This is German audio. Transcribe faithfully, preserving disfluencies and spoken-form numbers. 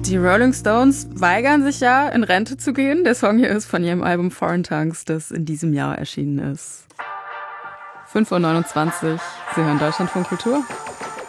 Die Rolling Stones weigern sich ja, in Rente zu gehen. Der Song hier ist von ihrem Album Foreign Tongues, das in diesem Jahr erschienen ist. fünf Uhr neunundzwanzig, Sie hören Deutschlandfunk Kultur.